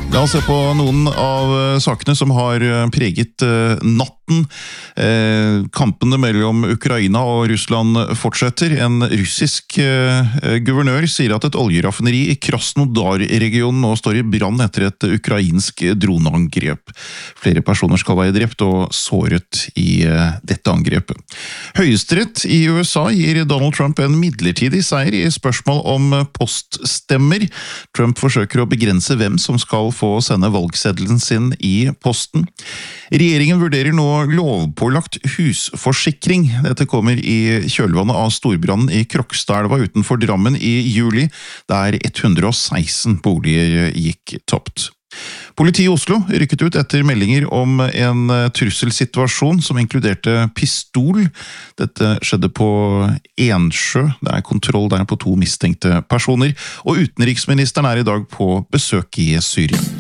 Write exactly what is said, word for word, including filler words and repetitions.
La oss se på noen av sakene som har preget natten. Kampene mellom Ukraina og Russland fortsetter. En russisk guvernør sier at et oljeraffineri i Krasnodar-regionen nå står i brann etter et ukrainsk droneangrep. Flere personer skal være drept og såret i dette angrepet. Høyesterett i U S A gir Donald Trump en midlertidig seier i spørsmål om poststemmer. Trump forsøker å begrense hvem som skal få sende valgseddelen sin i posten. Regjeringen vurderer nå lovpålagt husforsikring. Dette kommer i kjølvannet av storbrannen i Krokstadelva utenfor Drammen i juli, der ett hundre og seksten boliger gikk topt. Politiet i Oslo rykket ut etter meldinger om en trusselsituasjon som inkluderte pistol. Dette skjedde på Ensjø. Det er kontroll der på to mistenkte personer, og utenriksministeren er i dag på besøk i Syria.